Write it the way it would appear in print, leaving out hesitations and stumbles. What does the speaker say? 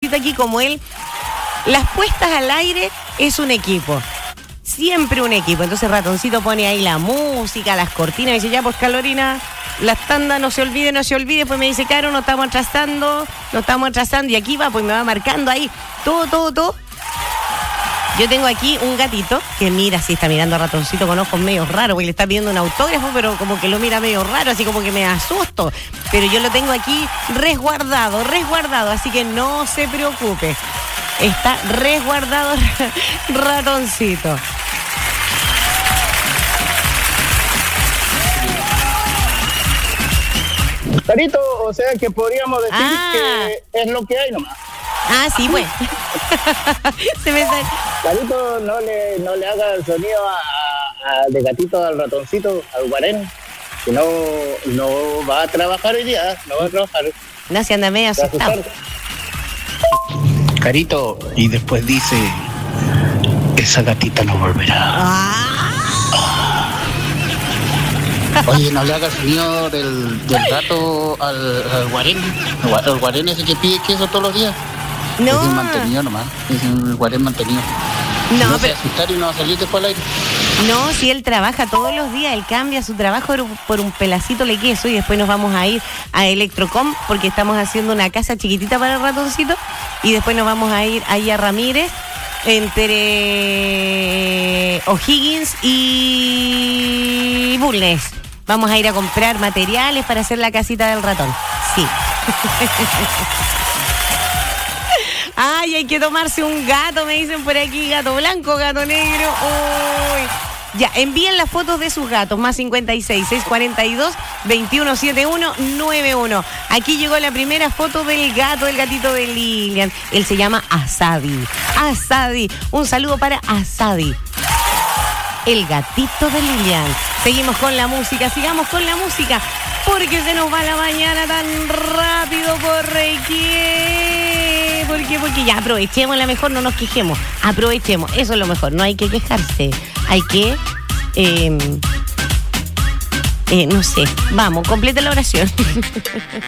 ratoncito aquí como él. Las puestas al aire es un equipo. Siempre un equipo. Entonces Ratoncito pone ahí la música, las cortinas. Y dice, ya pues Carolina, las tandas no se olvide. Pues me dice, Caro, nos estamos atrasando. Y aquí va, pues me va marcando ahí todo. Yo tengo aquí un gatito que mira, sí, está mirando a Ratoncito con ojos medio raros, porque le está pidiendo un autógrafo, pero como que lo mira medio raro, así como que me asusto. Pero yo lo tengo aquí resguardado, así que no se preocupe. Está resguardado Ratoncito. Carito, o sea que podríamos decir que es lo que hay nomás. Sí, pues. Se me sale. Carito, no le haga el sonido de gatito al Ratoncito, al guarén, que no va a trabajar hoy día, No, se anda medio asustado. Carito, y después dice, esa gatita no volverá. Oye, no le haga sonido del gato al guarén. El guarén ese que pide queso todos los días. No. Es un mantenido nomás. Es un guarén mantenido. No, pero... se va a asustar y no va a salir después al aire. No, si él trabaja todos los días, él cambia su trabajo por un pedacito de queso y después nos vamos a ir a Electrocom porque estamos haciendo una casa chiquitita para el Ratoncito y después nos vamos a ir ahí a Ramírez entre O'Higgins y Bulnes. Vamos a ir a comprar materiales para hacer la casita del ratón. Sí. Ay, hay que tomarse un gato, me dicen por aquí, gato blanco, gato negro. Uy. Ya, envíen las fotos de sus gatos, más 56 642 2171 91. Aquí llegó la primera foto del gatito de Lilian. Él se llama Asadi. Un saludo para Asadi, el gatito de Lilian. Sigamos con la música, porque se nos va la mañana tan rápido. Porque ya aprovechémosla mejor, no nos quejemos. Aprovechemos, eso es lo mejor, no hay que quejarse. Hay que, no sé, vamos, completa la oración.